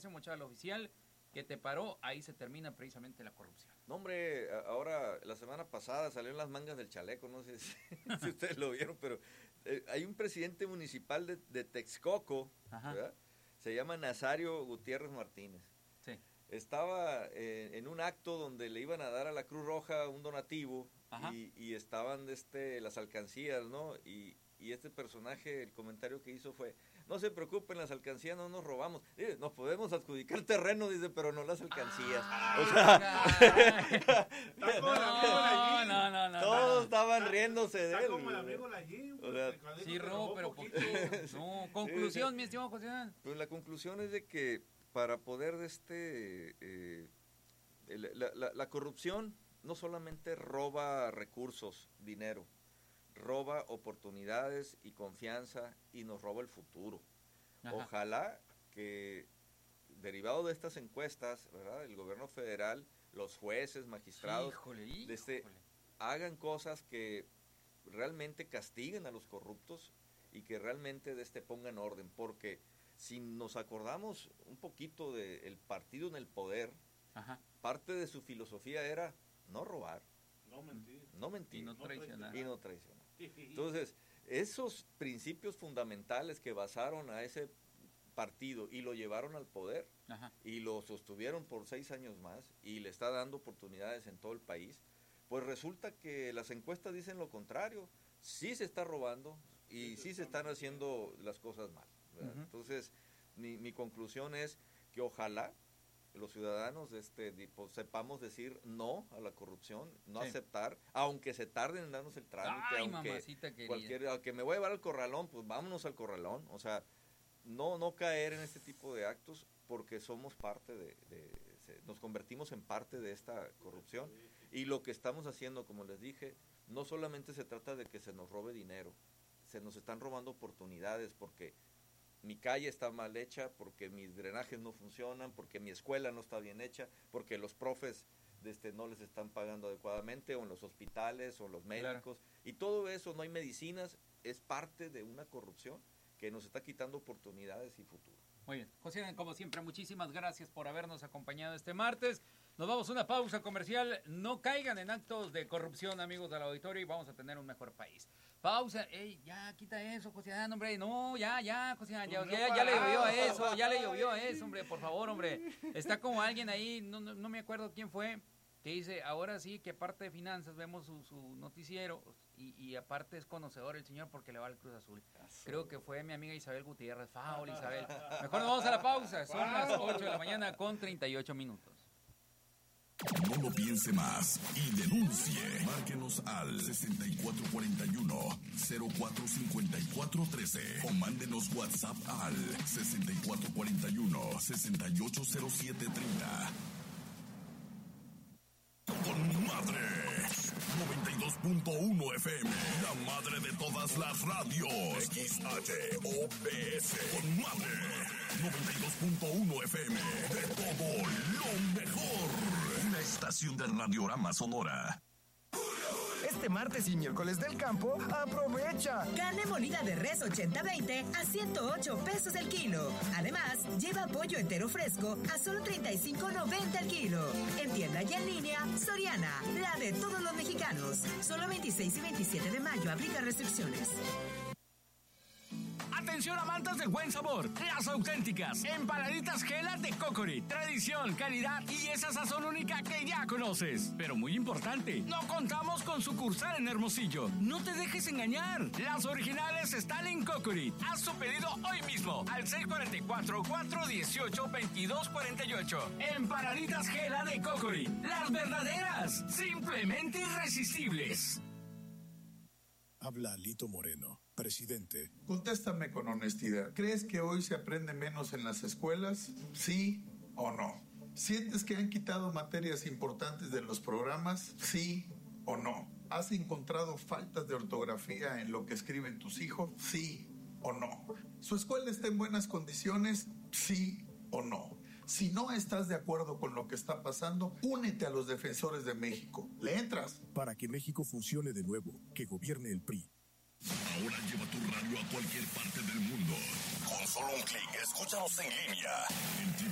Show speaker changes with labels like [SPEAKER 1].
[SPEAKER 1] precio, muchacho, al oficial que te paró, ahí se termina precisamente la corrupción.
[SPEAKER 2] No, hombre, ahora, la semana pasada salió en las mangas del chaleco, no sé si ustedes lo vieron, pero hay un presidente municipal de Texcoco, ¿verdad? Se llama Nazario Gutiérrez Martínez.
[SPEAKER 1] Sí.
[SPEAKER 2] Estaba en un acto donde le iban a dar a la Cruz Roja un donativo y estaban las alcancías, ¿no? Y este personaje, el comentario que hizo fue: no se preocupen, las alcancías no nos robamos. Nos podemos adjudicar terreno, dice, pero no las alcancías. O sea,
[SPEAKER 1] no.
[SPEAKER 2] Todos estaban riéndose de él.
[SPEAKER 3] Está como el amigo Lallín.
[SPEAKER 2] O sea,
[SPEAKER 1] sí, robo, pero poquito. No, conclusión, mi estimado José Dan.
[SPEAKER 2] Pues la conclusión es de que para poder la corrupción no solamente roba recursos, dinero, roba oportunidades y confianza y nos roba el futuro. Ojalá que, derivado de estas encuestas, ¿verdad?, el gobierno federal, los jueces, magistrados, hagan cosas que realmente castiguen a los corruptos y que realmente pongan orden, porque si nos acordamos un poquito del partido en el poder, parte de su filosofía era no robar, no mentir
[SPEAKER 1] y no traicionar.
[SPEAKER 2] Entonces, esos principios fundamentales que basaron a ese partido y lo llevaron al poder y lo sostuvieron por 6 años más y le está dando oportunidades en todo el país, pues resulta que las encuestas dicen lo contrario. Sí se está robando y sí se están haciendo las cosas mal, ¿verdad? Entonces, mi conclusión es que ojalá los ciudadanos pues, sepamos decir no a la corrupción, no aceptar, aunque se tarden en darnos el trámite, aunque me voy a llevar al corralón, pues vámonos al corralón. O sea, no caer en este tipo de actos, porque somos parte nos convertimos en parte de esta corrupción. Y lo que estamos haciendo, como les dije, no solamente se trata de que se nos robe dinero, se nos están robando oportunidades, porque mi calle está mal hecha, porque mis drenajes no funcionan, porque mi escuela no está bien hecha, porque los profes no les están pagando adecuadamente, o en los hospitales, o los médicos, y todo eso, no hay medicinas, es parte de una corrupción que nos está quitando oportunidades y futuro.
[SPEAKER 1] Muy bien, José, como siempre, muchísimas gracias por habernos acompañado este martes. Nos vamos a una pausa comercial. No caigan en actos de corrupción, amigos del auditorio, y vamos a tener un mejor país. Pausa. Ya, quita eso, José, hombre. No, ya, José, ya le llovió a eso, hombre, por favor, hombre. Está como alguien ahí, no me acuerdo quién fue, que dice, ahora sí que parte de finanzas vemos su noticiero y aparte es conocedor el señor porque le va al Cruz Azul. Creo que fue mi amiga Isabel Gutiérrez. Faul, Isabel. Mejor nos vamos a la pausa. Son las 8 de la mañana con 38 minutos.
[SPEAKER 4] No lo piense más y denuncie. Márquenos al 6441-045413 o mándenos WhatsApp al 6441-680730. Con madre 92.1 FM, la madre de todas las radios. XHOPS. Con madre 92.1 FM, de todo lo mejor. Una estación de Radiorama Sonora.
[SPEAKER 5] Este martes y miércoles del campo, ¡aprovecha!
[SPEAKER 6] Carne molida de res 80-20 a 108 pesos el kilo. Además, lleva pollo entero fresco a solo 35.90 el kilo. En tienda y en línea, Soriana, la de todos los mexicanos. Solo 26 y 27 de mayo, aplica restricciones.
[SPEAKER 7] Atención amantes del buen sabor, las auténticas empanaditas Gela de Cocori. Tradición, calidad y esa sazón única que ya conoces. Pero muy importante, no contamos con sucursal en Hermosillo. No te dejes engañar, las originales están en Cocori. Haz su pedido hoy mismo al 644-418-2248. Empanaditas Gela de Cocori, las verdaderas, simplemente irresistibles.
[SPEAKER 8] Habla Lito Moreno, presidente.
[SPEAKER 9] Contéstame con honestidad. ¿Crees que hoy se aprende menos en las escuelas? ¿Sí o no? ¿Sientes que han quitado materias importantes de los programas? ¿Sí o no? ¿Has encontrado faltas de ortografía en lo que escriben tus hijos? ¿Sí o no? ¿Su escuela está en buenas condiciones? ¿Sí o no? Si no estás de acuerdo con lo que está pasando, únete a los defensores de México. ¿Le entras?
[SPEAKER 8] Para que México funcione de nuevo, que gobierne el PRI.
[SPEAKER 4] Ahora lleva tu radio a cualquier parte del mundo. Con solo un clic, escúchanos en línea. En